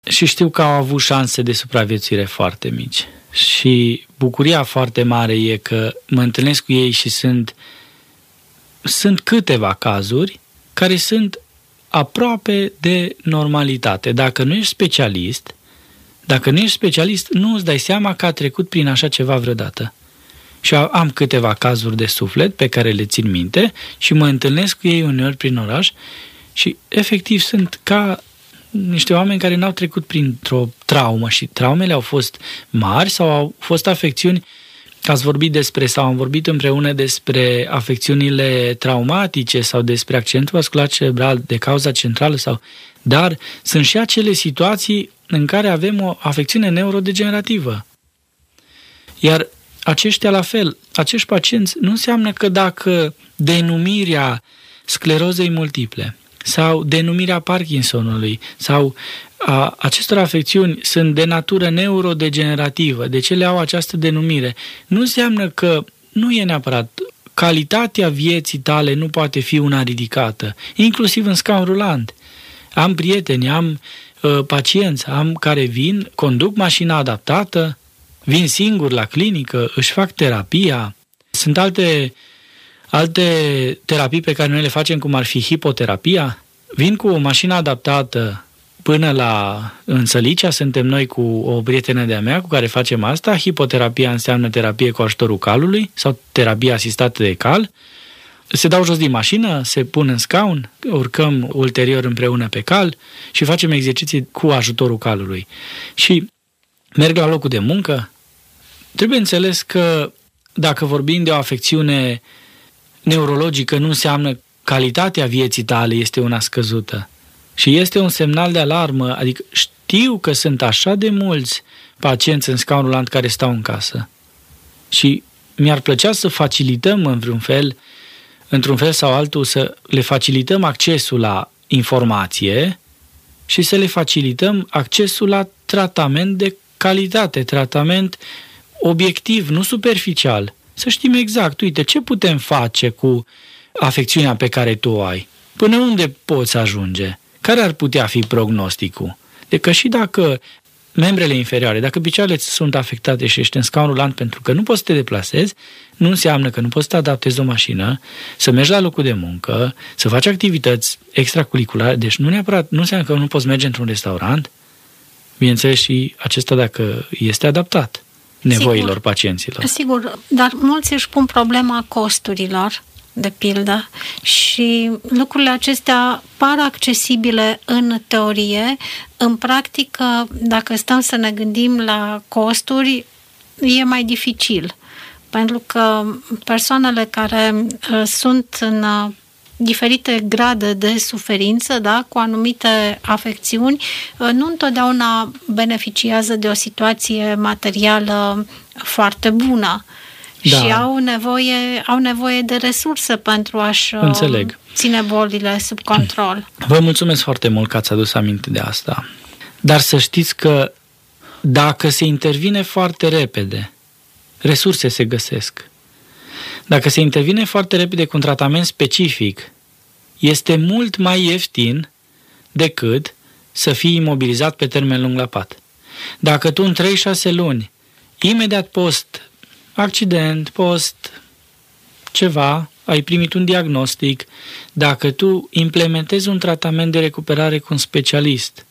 și știu că au avut șanse de supraviețuire foarte mici. Și bucuria foarte mare e că mă întâlnesc cu ei și sunt câteva cazuri care sunt aproape de normalitate. Dacă nu ești specialist, nu îți dai seama că a trecut prin așa ceva vreodată. Și am câteva cazuri de suflet pe care le țin minte și mă întâlnesc cu ei uneori prin oraș și efectiv sunt ca niște oameni care n-au trecut printr-o traumă și traumele au fost mari sau au fost afecțiuni. Am vorbit împreună despre afecțiunile traumatice sau despre accidentul vascular cerebral de cauză centrală dar sunt și acele situații în care avem o afecțiune neurodegenerativă. Iar aceștia la fel, acești pacienți nu înseamnă că dacă denumirea sclerozei multiple sau denumirea Parkinsonului sau acestor afecțiuni sunt de natură neurodegenerativă, de ce le au această denumire, nu înseamnă că nu e neapărat calitatea vieții tale nu poate fi una ridicată, inclusiv în scaun rulant. Am prieteni, am pacienți, care vin, conduc mașina adaptată, vin singuri la clinică, își fac terapia. Sunt alte terapii pe care noi le facem, cum ar fi hipoterapia. Vin cu o mașină adaptată până în Sălicea, suntem noi cu o prietenă de-a mea cu care facem asta. Hipoterapia înseamnă terapie cu ajutorul calului sau terapie asistată de cal. Se dau jos din mașină, se pun în scaun, urcăm ulterior împreună pe cal și facem exerciții cu ajutorul calului. Și merg la locul de muncă. Trebuie înțeles că dacă vorbim de o afecțiune neurologică, nu înseamnă calitatea vieții tale este una scăzută. Și este un semnal de alarmă, adică știu că sunt așa de mulți pacienți în scaun rulant care stau în casă. Și mi-ar plăcea să facilităm într-un fel sau altul, să le facilităm accesul la informație și să le facilităm accesul la tratament de calitate, tratament obiectiv, nu superficial. Să știm exact, uite, ce putem face cu afecțiunea pe care tu o ai? Până unde poți ajunge? Care ar putea fi prognosticul? Că și dacă membrele inferioare, dacă picioarele sunt afectate și ești în scaun rulant pentru că nu poți să te deplasezi, nu înseamnă că nu poți să te adaptezi o mașină, să mergi la locul de muncă, să faci activități extracurriculare, deci nu înseamnă că nu poți merge într-un restaurant, bineînțeles și acesta dacă este adaptat nevoilor pacienților. Sigur, dar mulți își pun problema costurilor, de pildă, și lucrurile acestea par accesibile în teorie. În practică, dacă stăm să ne gândim la costuri, e mai dificil. Pentru că persoanele care sunt în diferite grade de suferință, da, cu anumite afecțiuni, nu întotdeauna beneficiază de o situație materială foarte bună. Da. Și au nevoie de resurse pentru a-și ține bolile sub control. Vă mulțumesc foarte mult că ați adus aminte de asta. Dar să știți că dacă se intervine foarte repede, resurse se găsesc. Dacă se intervine foarte repede cu un tratament specific, este mult mai ieftin decât să fii imobilizat pe termen lung la pat. Dacă tu în 3-6 luni, imediat post accident, post ceva, ai primit un diagnostic, dacă tu implementezi un tratament de recuperare cu un specialist,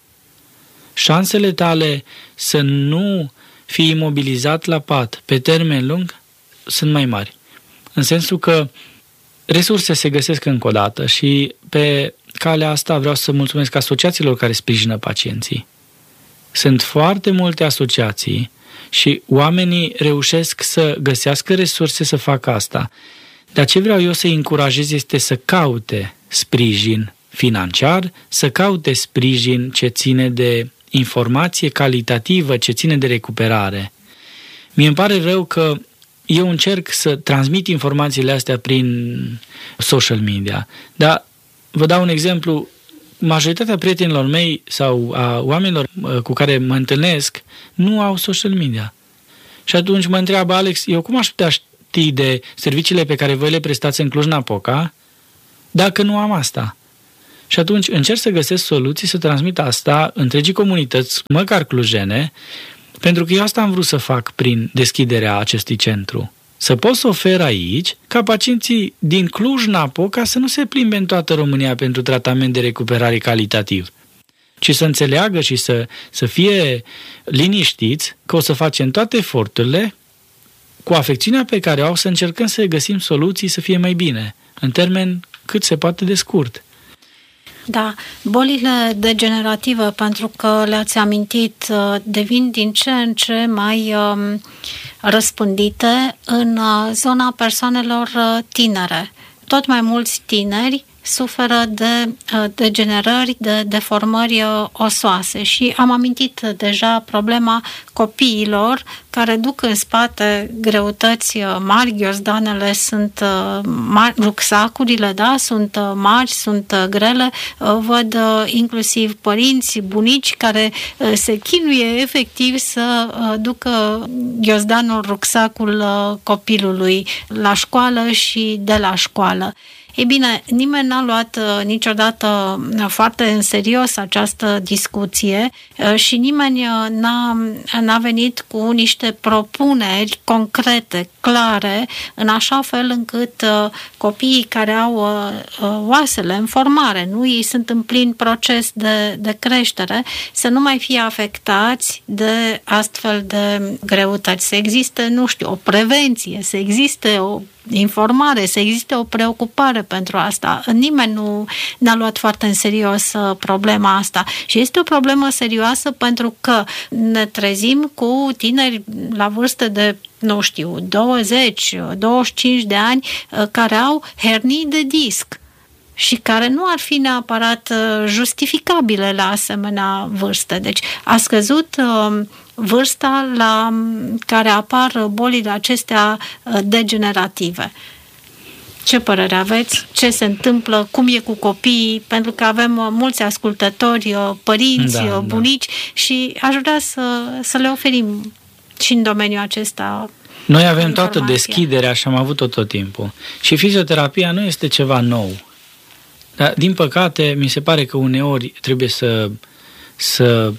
șansele tale să nu fii imobilizat la pat pe termen lung sunt mai mari. În sensul că resurse se găsesc încă o dată și pe calea asta vreau să mulțumesc asociațiilor care sprijină pacienții. Sunt foarte multe asociații și oamenii reușesc să găsească resurse să facă asta. Dar ce vreau eu să-i încurajez este să caute sprijin financiar, să caute sprijin ce ține de informație calitativă, ce ține de recuperare. Mie îmi pare rău că eu încerc să transmit informațiile astea prin social media, dar vă dau un exemplu. Majoritatea prietenilor mei sau a oamenilor cu care mă întâlnesc nu au social media. Și atunci mă întreabă, Alex, eu cum aș putea ști de serviciile pe care voi le prestați în Cluj-Napoca dacă nu am asta? Și atunci încerc să găsesc soluții să transmit asta întregii comunități, măcar clujene, pentru că eu asta am vrut să fac prin deschiderea acestui centru. Să pot să ofer aici ca pacienții din Cluj-Napoca să nu se plimbe în toată România pentru tratament de recuperare calitativ, ci să înțeleagă și să fie liniștiți că o să facem toate eforturile cu afecțiunea pe care o au, să încercăm să găsim soluții să fie mai bine, în termen cât se poate de scurt. Da, bolile degenerative, pentru că le-ați amintit, devin din ce în ce mai răspândite în zona persoanelor tinere. Tot mai mulți tineri suferă de degenerări, de deformări osoase și am amintit deja problema copiilor care duc în spate greutăți mari, ghiozdanele sunt mari, rucsacurile, da, sunt mari, sunt grele, văd inclusiv părinți, bunici care se chinuie efectiv să ducă ghiozdanul, rucsacul copilului la școală și de la școală. Ei bine, nimeni n-a luat niciodată foarte în serios această discuție și nimeni n-a venit cu niște propuneri concrete, clare, în așa fel încât copiii care au oasele în formare, nu, ei sunt în plin proces de creștere, să nu mai fie afectați de astfel de greutăți. Să existe, nu știu, o prevenție, să existe o informare, să existe o preocupare pentru asta. Nimeni nu ne-a luat foarte în serios problema asta și este o problemă serioasă pentru că ne trezim cu tineri la vârstă de, nu știu, 20-25 de ani care au hernii de disc și care nu ar fi neapărat justificabile la asemenea vârste. Deci a scăzut vârsta la care apar bolile acestea degenerative. Ce părere aveți? Ce se întâmplă? Cum e cu copiii? Pentru că avem mulți ascultători, părinți, bunici și aș vrea să le oferim și în domeniul acesta. Noi avem toată deschiderea și am avut-o tot timpul. Și fizioterapia nu este ceva nou. Dar, din păcate, mi se pare că uneori trebuie să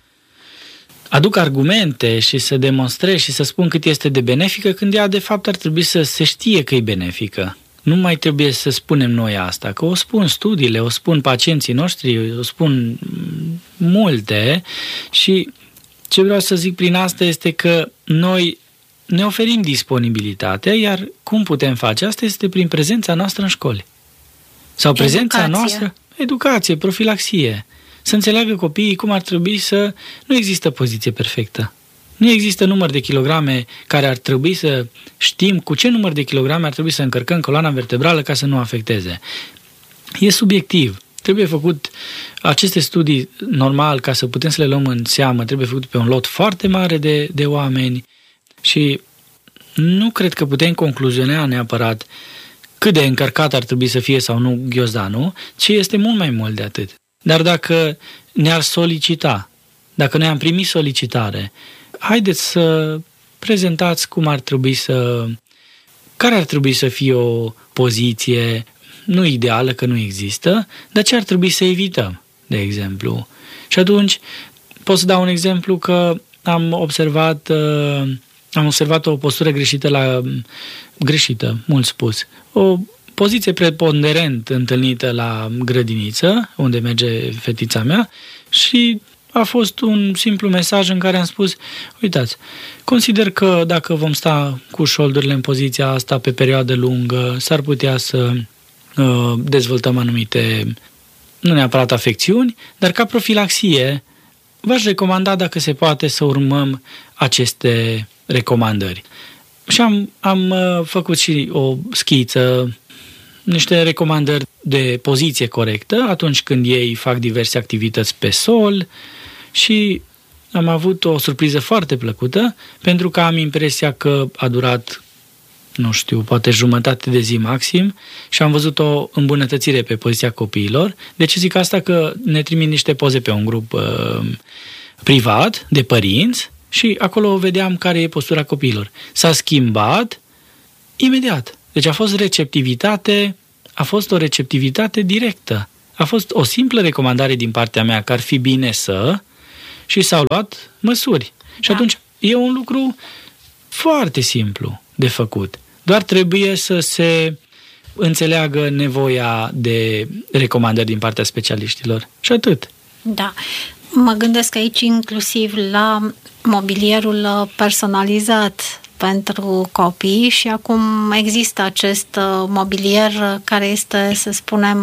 aduc argumente și să demonstrez și să spun cât este de benefică, când ea de fapt ar trebui să se știe că e benefică. Nu mai trebuie să spunem noi asta, că o spun studiile, o spun pacienții noștri, o spun multe și ce vreau să zic prin asta este că noi ne oferim disponibilitatea, iar cum putem face asta este prin prezența noastră în școli. Sau prezența noastră, educație, profilaxie. Să înțeleagă copiii cum ar trebui să... Nu există poziție perfectă. Nu există număr de kilograme care ar trebui să știm cu ce număr de kilograme ar trebui să încărcăm coloana vertebrală ca să nu afecteze. E subiectiv. Trebuie făcut aceste studii normal ca să putem să le luăm în seamă. Trebuie făcut pe un lot foarte mare de oameni și nu cred că putem concluziona neapărat cât de încărcat ar trebui să fie sau nu ghiozdanul, ci este mult mai mult de atât. Dar dacă ne-ar solicita, dacă noi am primit solicitare, haideți să prezentați cum ar trebui care ar trebui să fie o poziție, nu ideală, că nu există, dar ce ar trebui să evităm, de exemplu. Și atunci pot să dau un exemplu că am observat o postură greșită, mult spus, o poziție preponderent întâlnită la grădiniță, unde merge fetița mea, și a fost un simplu mesaj în care am spus: uitați, consider că dacă vom sta cu șoldurile în poziția asta pe perioadă lungă, s-ar putea să dezvoltăm anumite, nu neapărat afecțiuni, dar ca profilaxie v-aș recomanda, dacă se poate, să urmăm aceste recomandări. Și am făcut și o schiță, niște recomandări de poziție corectă atunci când ei fac diverse activități pe sol și am avut o surpriză foarte plăcută, pentru că am impresia că a durat, nu știu, poate jumătate de zi maxim și am văzut o îmbunătățire pe poziția copiilor. De ce zic asta? Că ne trimit niște poze pe un grup privat de părinți și acolo vedeam care e postura copiilor. S-a schimbat imediat. Deci a fost o receptivitate directă. A fost o simplă recomandare din partea mea că ar fi bine și s-au luat măsuri. Și atunci e un lucru foarte simplu de făcut. Doar trebuie să se înțeleagă nevoia de recomandări din partea specialiștilor. Și atât. Da. Mă gândesc aici inclusiv la mobilierul personalizat pentru copii și acum există acest mobilier care este, să spunem,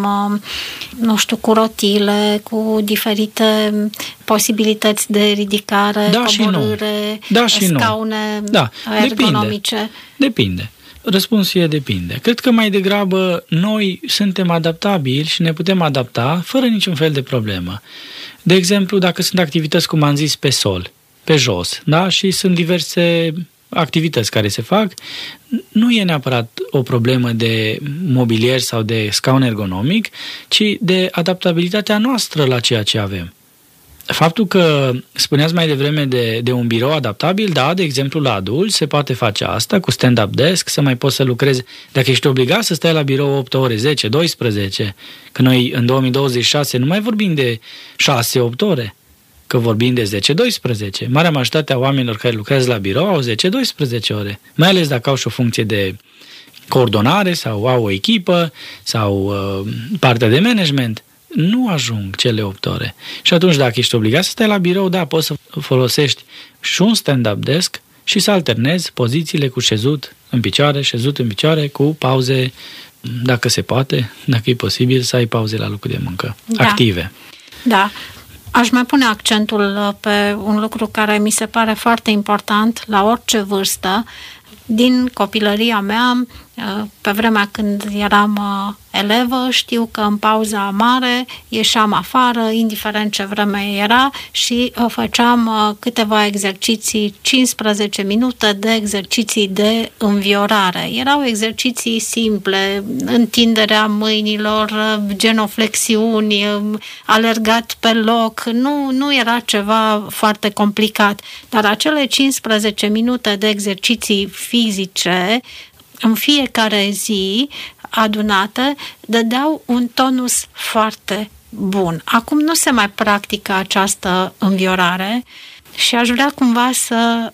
cu rotile, cu diferite posibilități de ridicare, coborâre, scaune ergonomice. Depinde. Răspunsul e depinde. Cred că mai degrabă noi suntem adaptabili și ne putem adapta fără niciun fel de problemă. De exemplu, dacă sunt activități, cum am zis, pe sol, pe jos, da? Și sunt diverse activități care se fac, nu e neapărat o problemă de mobilier sau de scaun ergonomic, ci de adaptabilitatea noastră la ceea ce avem. Faptul că spuneați mai devreme de un birou adaptabil, da, de exemplu la adulți se poate face asta cu stand-up desk, să mai poți să lucrezi. Dacă ești obligat să stai la birou 8 ore, 10, 12, că noi în 2026 nu mai vorbim de 6-8 ore, că vorbim de 10-12. Marea majoritate a oamenilor care lucrează la birou au 10-12 ore, mai ales dacă au și o funcție de coordonare sau au o echipă sau partea de management. Nu ajung cele 8 ore. Și atunci, dacă ești obligat să stai la birou, da, poți să folosești și un stand-up desk și să alternezi pozițiile cu șezut în picioare, cu pauze, dacă se poate, dacă e posibil, să ai pauze la locul de muncă, active. Da. Aș mai pune accentul pe un lucru care mi se pare foarte important la orice vârstă. Din copilăria mea, pe vremea când eram elevă, știu că în pauza mare ieșeam afară, indiferent ce vreme era, și făceam câteva exerciții, 15 minute de exerciții de înviorare. Erau exerciții simple, întinderea mâinilor, genoflexiuni, alergat pe loc, nu era ceva foarte complicat, dar acele 15 minute de exerciții fizice în fiecare zi adunate dădeau un tonus foarte bun. Acum nu se mai practică această înviorare și aș vrea cumva să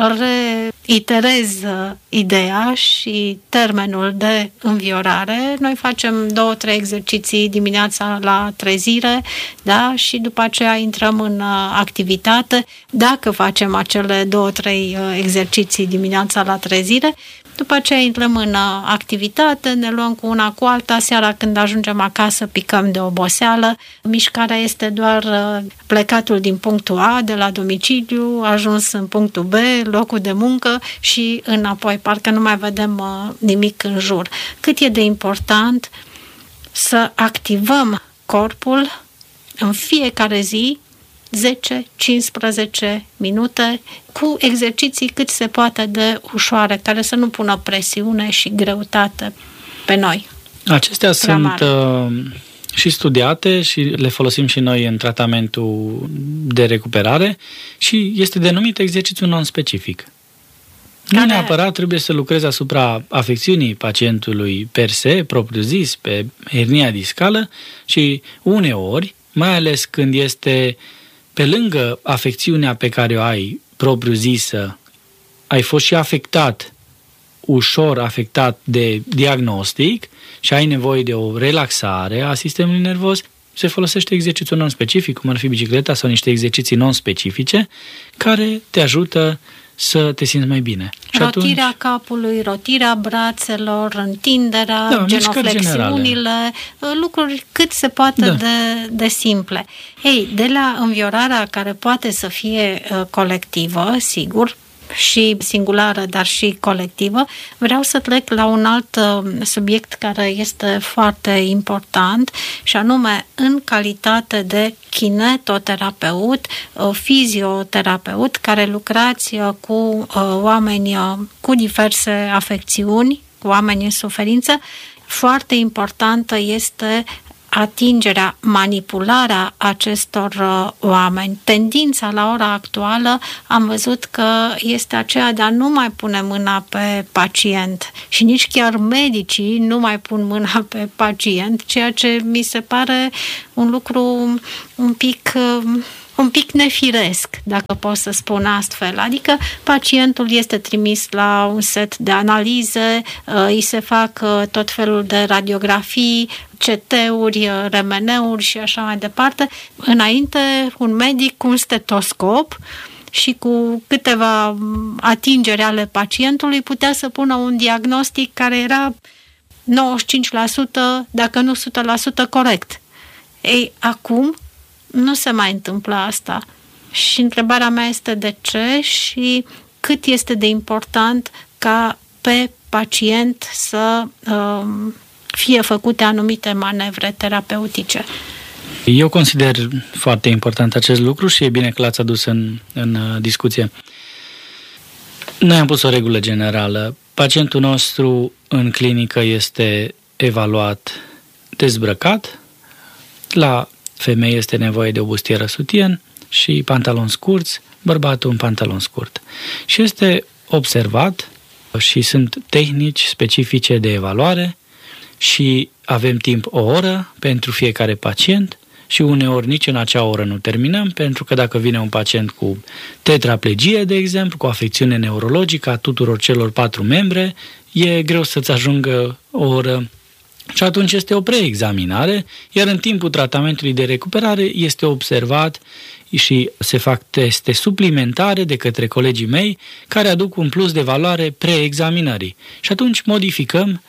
reiterez ideea și termenul de înviorare. Noi facem 2-3 exerciții dimineața la trezire, da? Și după aceea intrăm în activitate. Dacă facem acele 2-3 exerciții dimineața la trezire, după aceea intrăm în activitate, ne luăm cu una cu alta, seara când ajungem acasă picăm de oboseală. Mișcarea este doar plecatul din punctul A, de la domiciliu, ajuns în punctul B, locul de muncă și înapoi, parcă nu mai vedem nimic în jur. Cât e de important să activăm corpul în fiecare zi 10-15 minute cu exerciții cât se poate de ușoare, care să nu pună presiune și greutate pe noi. Acestea sunt și studiate și le folosim și noi în de recuperare și este denumit exercițiu non-specific. Nu neapărat trebuie să lucrezi asupra afecțiunii pacientului per se, propriu zis, pe hernia discală, și uneori, mai ales când este pe lângă afecțiunea pe care o ai propriu zisă, ai fost și ușor afectat de diagnostic și ai nevoie de o relaxare a sistemului nervos, se folosește exercițiul non-specific, cum ar fi bicicleta sau niște exerciții non-specifice, care te ajută să te simți mai bine. Rotirea capului, rotirea brațelor, întinderea, genoflexiunile, lucruri cât se poate de simple. Ei, de la înviorarea care poate să fie colectivă, sigur, și singulară, dar și colectivă, vreau să trec la un alt subiect care este foarte important și anume în calitate de kinetoterapeut, fizioterapeut, care lucrați cu oameni cu diverse afecțiuni, cu oameni în suferință. Foarte importantă este atingerea, manipularea acestor oameni. Tendința la ora actuală am văzut că este aceea de a nu mai pune mâna pe pacient și nici chiar medicii nu mai pun mâna pe pacient, ceea ce mi se pare un lucru un pic nefiresc, dacă pot să spun astfel. Adică pacientul este trimis la un set de analize, îi se fac tot felul de radiografii, CT-uri, RMN-uri și așa mai departe. Înainte, un medic cu un stetoscop și cu câteva atingeri ale pacientului putea să pună un diagnostic care era 95%, dacă nu 100% corect. Ei, acum nu se mai întâmplă asta. Și întrebarea mea este de ce și cât este de important ca pe pacient să fie făcute anumite manevre terapeutice. Eu consider foarte important acest lucru și e bine că l-ați adus în discuție. Noi am pus o regulă generală. Pacientul nostru în clinică este evaluat dezbrăcat. La femeie este nevoie de o bustieră sutien și pantaloni scurți, bărbatul un pantalon scurt. Și este observat și sunt tehnici specifice de evaluare și avem timp o oră pentru fiecare pacient și uneori nici în acea oră nu terminăm, pentru că dacă vine un pacient cu tetraplegie, de exemplu, cu afecțiune neurologică a tuturor celor 4 membre, e greu să-ți ajungă o oră. Și atunci este o preexaminare, iar în timpul tratamentului de recuperare este observat și se fac teste suplimentare de către colegii mei care aduc un plus de valoare preexaminării. Și atunci modificăm,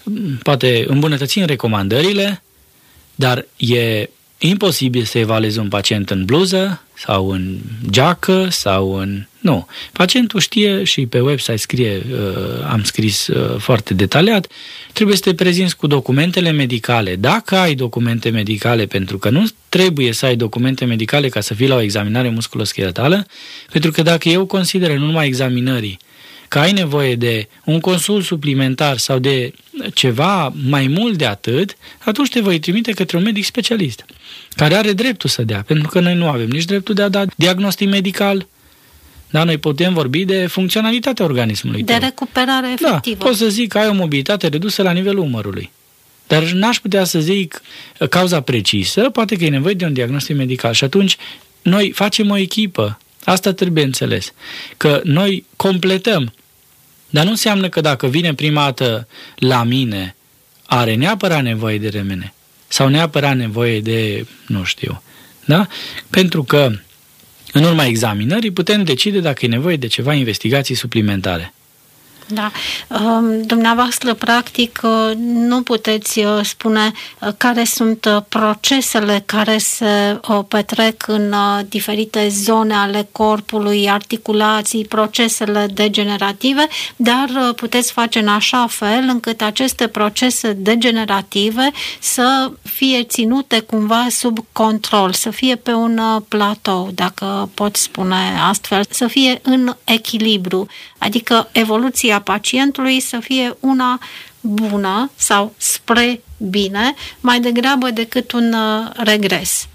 poate îmbunătățim recomandările, dar e imposibil să evaluezi un pacient în bluză sau în geacă sau în... Nu. Pacientul știe și pe website scrie, am scris foarte detaliat, trebuie să te prezinți cu documentele medicale. Dacă ai documente medicale, pentru că nu trebuie să ai documente medicale ca să fii la o examinare musculoscheletală, pentru că dacă eu consider în urma examinării că ai nevoie de un consult suplimentar sau de ceva mai mult de atât, atunci te voi trimite către un medic specialist, care are dreptul să dea, pentru că noi nu avem nici dreptul de a da diagnostic medical. Da, noi putem vorbi de funcționalitatea organismului de tău. Recuperare efectivă. Da, pot să zic că ai o mobilitate redusă la nivelul umărului. Dar n-aș putea să zic cauza precisă, poate că e nevoie de un diagnostic medical. Și atunci noi facem o echipă. Asta trebuie înțeles. Că noi completăm. Dar nu înseamnă că dacă vine prima dată la mine, are neapărat nevoie de remene. Sau neapărat nevoie de, nu știu. Da? Pentru că în urma examinării putem decide dacă e nevoie de ceva investigații suplimentare. Da. Dumneavoastră, practic, nu puteți spune care sunt procesele care se petrec în diferite zone ale corpului, articulații, procesele degenerative, dar puteți face în așa fel încât aceste procese degenerative să fie ținute cumva sub control, să fie pe un platou, dacă pot spune astfel, să fie în echilibru, adică evoluția pacientului să fie una bună sau spre bine, mai degrabă decât un regres,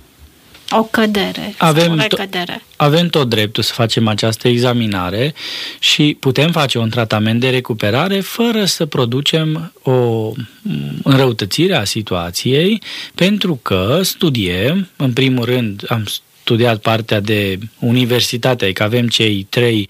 o cădere sau o recădere. Avem tot dreptul să facem această examinare și putem face un tratament de recuperare fără să producem o înrăutățire a situației, pentru că studiem, în primul rând am studiat partea de universitate, adică avem cei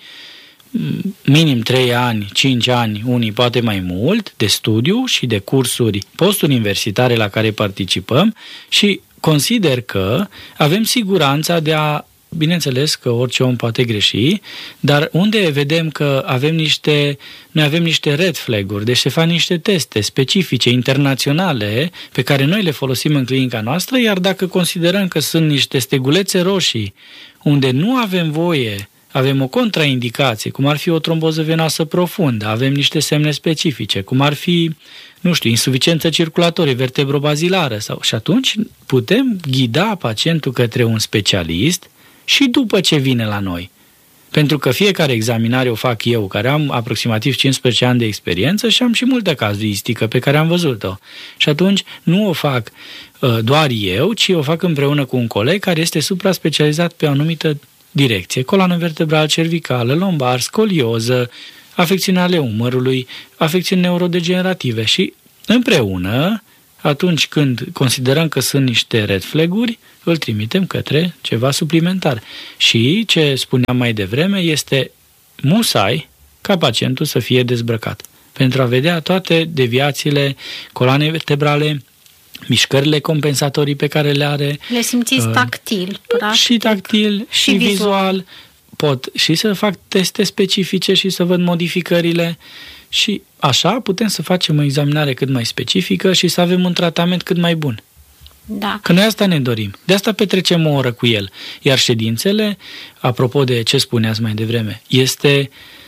minim 3 ani, 5 ani, unii poate mai mult, de studiu și de cursuri postuniversitare la care participăm și consider că avem siguranța de a, bineînțeles că orice om poate greși, dar unde vedem că noi avem niște red flag-uri, deci se fac niște teste specifice, internaționale, pe care noi le folosim în clinica noastră, iar dacă considerăm că sunt niște stegulețe roșii, unde nu avem voie, avem o contraindicație, cum ar fi o tromboză venoasă profundă, avem niște semne specifice, cum ar fi, nu știu, insuficiență circulatorie vertebrobazilară și atunci putem ghida pacientul către un specialist și după ce vine la noi. Pentru că fiecare examinare o fac eu, care am aproximativ 15 ani de experiență și am și multă cazuistică pe care am văzut-o. Și atunci nu o fac doar eu, ci o fac împreună cu un coleg care este supra-specializat pe o anumită direcție. Coloană vertebrală cervicală, lombar, scolioză, afecțiuni ale umărului, afecțiuni neurodegenerative și împreună, atunci când considerăm că sunt niște red flag-uri, îl trimitem către ceva suplimentar. Și ce spuneam mai devreme este musai ca pacientul să fie dezbrăcat pentru a vedea toate deviațiile coloanei vertebrale, mișcările compensatorii pe care le are. Le simțiți tactil, practic. Și tactil, și vizual. Pot și să fac teste specifice și să văd modificările și așa putem să facem o examinare cât mai specifică și să avem un tratament cât mai bun. Da. Că noi asta ne dorim. De asta petrecem o oră cu el. Iar ședințele, apropo de ce spuneați mai devreme, este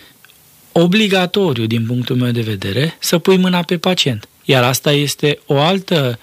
obligatoriu, din punctul meu de vedere, să pui mâna pe pacient. Iar asta este o altă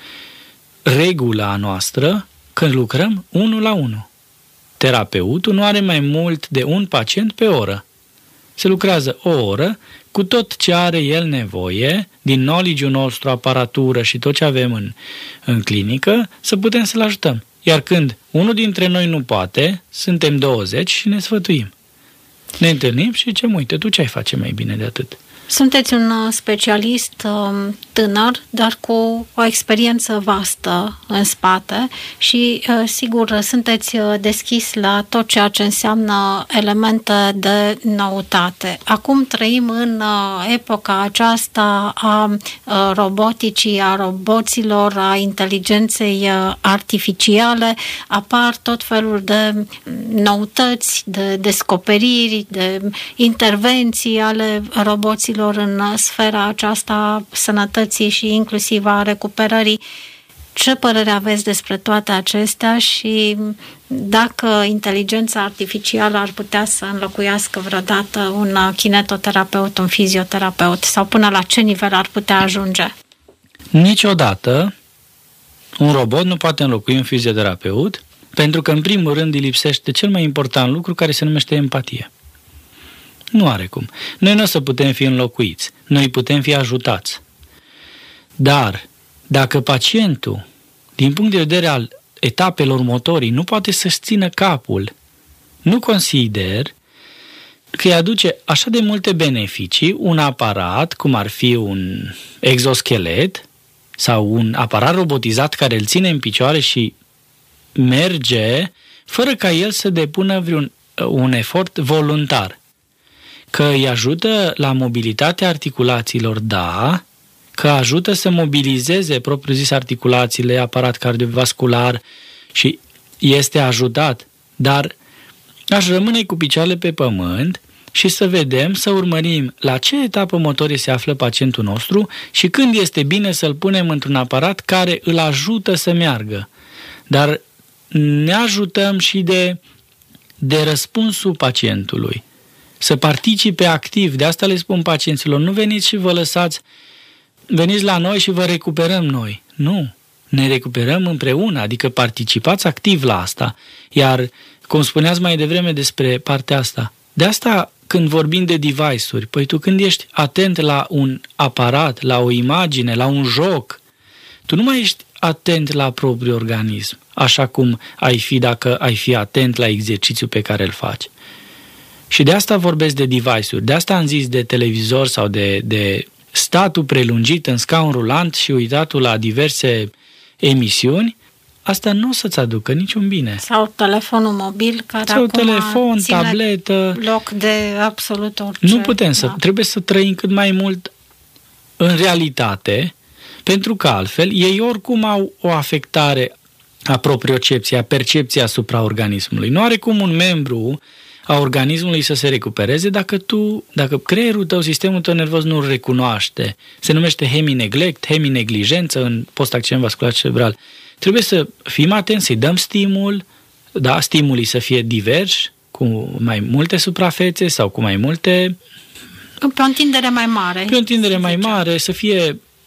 regulă a noastră când lucrăm 1 la 1. Terapeutul nu are mai mult de un pacient pe oră. Se lucrează o oră cu tot ce are el nevoie, din knowledge-ul nostru, aparatură și tot ce avem în clinică, să putem să-l ajutăm. Iar când unul dintre noi nu poate, suntem 20 și ne sfătuim. Ne întâlnim și zicem, uite, tu ce ai face mai bine de atât? Sunteți un specialist tânăr, dar cu o experiență vastă în spate și, sigur, sunteți deschis la tot ceea ce înseamnă elemente de noutate. Acum trăim în epoca aceasta a roboticii, a roboților, a inteligenței artificiale. Apar tot felul de noutăți, de descoperiri, de intervenții ale roboților în sfera aceasta a sănătății și inclusiv a recuperării. Ce părere aveți despre toate acestea și dacă inteligența artificială ar putea să înlocuiască vreodată un kinetoterapeut, un fizioterapeut sau până la ce nivel ar putea ajunge? Niciodată un robot nu poate înlocui un fizioterapeut pentru că în primul rând îi lipsește cel mai important lucru care se numește empatie. Nu are cum. Noi nu o să putem fi înlocuiți. Noi putem fi ajutați. Dar, dacă pacientul, din punct de vedere al etapelor motorii, nu poate să-și țină capul, nu consider că îi aduce așa de multe beneficii un aparat, cum ar fi un exoschelet sau un aparat robotizat care îl ține în picioare și merge, fără ca el să depună un efort voluntar. Că îi ajută la mobilitatea articulațiilor, da, că ajută să mobilizeze propriu-zis articulațiile, aparat cardiovascular și este ajutat, dar aș rămâne cu picioarele pe pământ și să vedem, să urmărim la ce etapă motorie se află pacientul nostru și când este bine să-l punem într-un aparat care îl ajută să meargă. Dar ne ajutăm și de răspunsul pacientului. Să participe activ. De asta le spun pacienților, nu veniți și vă lăsați, veniți la noi și vă recuperăm noi. Nu, ne recuperăm împreună, adică participați activ la asta. Iar, cum spuneați mai devreme despre partea asta, de asta când vorbim de device-uri, păi tu când ești atent la un aparat, la o imagine, la un joc, tu nu mai ești atent la propriul organism, așa cum ai fi dacă ai fi atent la exercițiul pe care îl faci. Și de asta vorbesc de device-uri, de asta am zis de televizor sau de statul prelungit în scaun rulant și uitatul la diverse emisiuni, asta nu o să-ți aducă niciun bine. Sau telefonul mobil care sau acum telefon, ține tabletă. Loc de absolut orice. Nu putem trebuie să trăim cât mai mult în realitate, pentru că altfel ei oricum au o afectare a propriocepției, a percepției asupra organismului. Nu are cum un membru a organismului să se recupereze dacă creierul tău, sistemul tău nervos nu-l recunoaște. Se numește hemineglect, hemineglijență în post-accident vascular cerebral. Trebuie să fim atenți, să-i dăm stimul, da, stimulii să fie diversi, cu mai multe suprafețe sau cu mai multe... Pe o întindere mai mare. Pe o întindere mai mare, să fie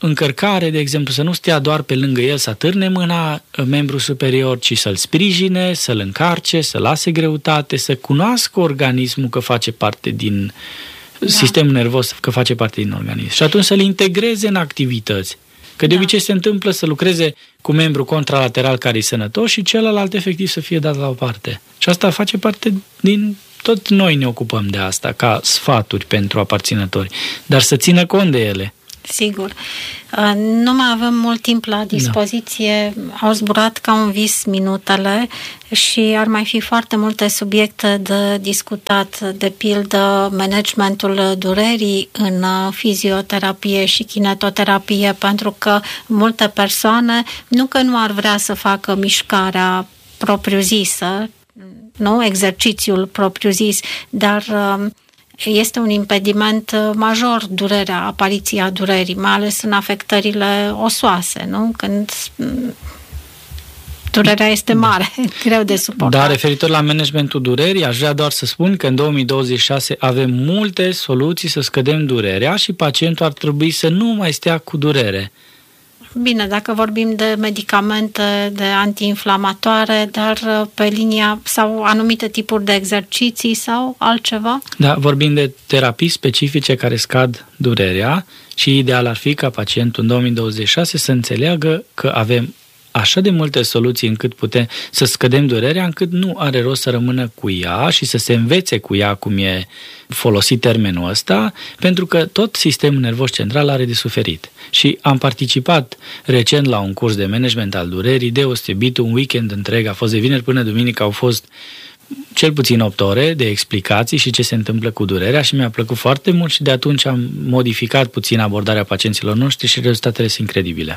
încărcare, de exemplu, să nu stea doar pe lângă el, să atârne mâna membru superior, ci să-l sprijine, să-l încarce, să lase greutate, să cunoască organismul că face parte din sistemul nervos, că face parte din organism. Și atunci să-l integreze în activități. Că de obicei se întâmplă să lucreze cu membru contralateral care e sănătos și celălalt efectiv să fie dat la o parte. Și asta face parte din... Tot noi ne ocupăm de asta, ca sfaturi pentru aparținători, dar să țină cont de ele. Sigur. Nu mai avem mult timp la dispoziție, au zburat ca un vis minutele și ar mai fi foarte multe subiecte de discutat, de pildă managementul durerii în fizioterapie și kinetoterapie, pentru că multe persoane nu că nu ar vrea să facă mișcarea propriu-zisă, nu exercițiul propriu-zis, dar este un impediment major apariția durerii, mai ales în afectările osoase, nu? Când durerea este mare, greu de suportat. Dar referitor la managementul durerii, aș vrea doar să spun că în 2026 avem multe soluții să scădem durerea și pacientul ar trebui să nu mai stea cu durere. Bine, dacă vorbim de medicamente, de antiinflamatoare, dar pe linia sau anumite tipuri de exerciții sau altceva? Da, vorbim de terapii specifice care scad durerea și ideal ar fi ca pacientul în 2026 să înțeleagă că avem așa de multe soluții încât putem să scădem durerea, încât nu are rost să rămână cu ea și să se învețe cu ea, cum e folosit termenul ăsta, pentru că tot sistemul nervos central are de suferit. Și am participat recent la un curs de management al durerii deosebit, un weekend întreg, a fost de vineri până duminică, au fost cel puțin 8 ore de explicații și ce se întâmplă cu durerea și mi-a plăcut foarte mult și de atunci am modificat puțin abordarea pacienților noștri și rezultatele sunt incredibile.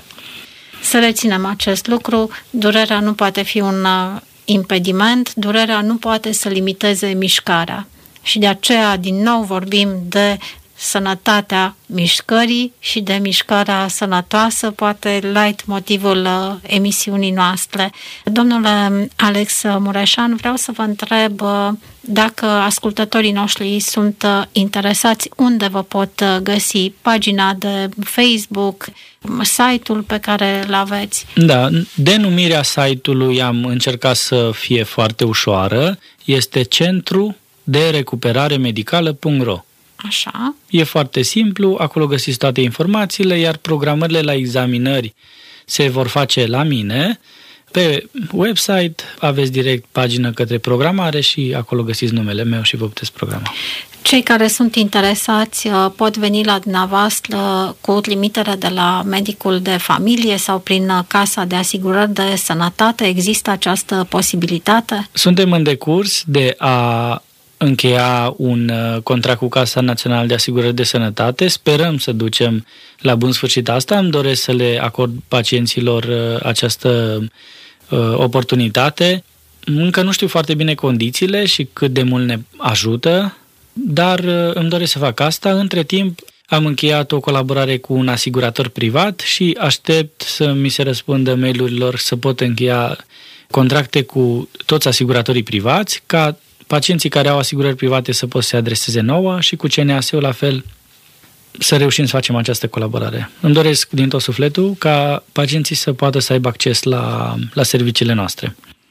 Să reținem acest lucru, durerea nu poate fi un impediment, durerea nu poate să limiteze mișcarea. Și de aceea, din nou, vorbim de sănătatea mișcării și de mișcarea sănătoasă, poate light motivul emisiunii noastre. Domnule Alex Mureșan, vreau să vă întreb dacă ascultătorii noștri sunt interesați, unde vă pot găsi? Pagina de Facebook, site-ul pe care îl aveți? Da, denumirea site-ului am încercat să fie foarte ușoară, este Centru de Recuperare Medicală.ro. Așa. E foarte simplu, acolo găsiți toate informațiile, iar programările la examinări se vor face la mine. Pe website aveți direct pagină către programare și acolo găsiți numele meu și vă puteți programa. Cei care sunt interesați pot veni la dumneavoastră cu trimitere de la medicul de familie sau prin Casa de Asigurări de Sănătate. Există această posibilitate? Suntem în decurs de a încheia un contract cu Casa Națională de Asigurări de Sănătate. Sperăm să ducem la bun sfârșit asta. Îmi doresc să le acord pacienților această oportunitate. Încă nu știu foarte bine condițiile și cât de mult ne ajută, dar îmi doresc să fac asta. Între timp am încheiat o colaborare cu un asigurator privat și aștept să mi se răspundă mail-urilor să pot încheia contracte cu toți asiguratorii privați, ca pacienții care au asigurări private să pot să se adreseze nouă și cu CNAS-ul la fel să reușim să facem această colaborare. Îmi doresc din tot sufletul ca pacienții să poată să aibă acces la serviciile noastre.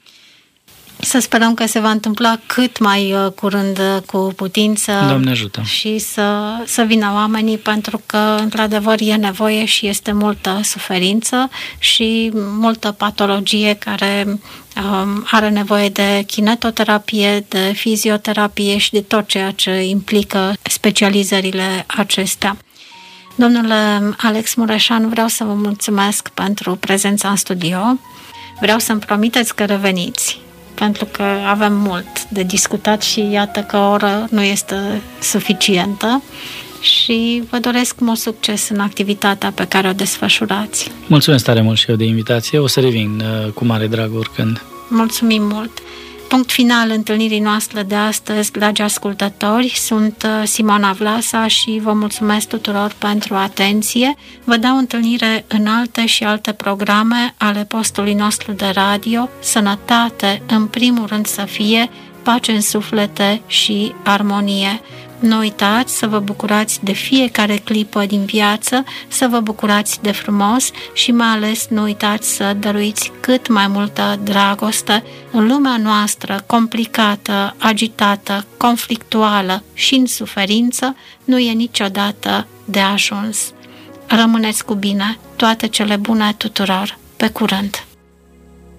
Să sperăm că se va întâmpla cât mai curând cu putință. Doamne ajută. Și să vină oamenii, pentru că într-adevăr e nevoie și este multă suferință și multă patologie care are nevoie de kinetoterapie, de fizioterapie și de tot ceea ce implică specializările acestea. Domnule Alex Mureșan, vreau să vă mulțumesc pentru prezența în studio. Vreau să-mi promiteți că reveniți, pentru că avem mult de discutat și iată că o oră nu este suficientă și vă doresc mult succes în activitatea pe care o desfășurați. Mulțumesc tare mult și eu de invitație, o să revin cu mare drag oricând. Mulțumim mult! Punct final întâlnirii noastre de astăzi, dragi ascultători, sunt Simona Vlasa și vă mulțumesc tuturor pentru atenție. Vă dau întâlnire în alte și alte programe ale postului nostru de radio. Sănătate, în primul rând să fie, pace în suflete și armonie. Nu uitați să vă bucurați de fiecare clipă din viață, să vă bucurați de frumos și mai ales nu uitați să dăruiți cât mai multă dragoste. În lumea noastră complicată, agitată, conflictuală și în suferință, nu e niciodată de ajuns. Rămâneți cu bine, toate cele bune tuturor. Pe curând!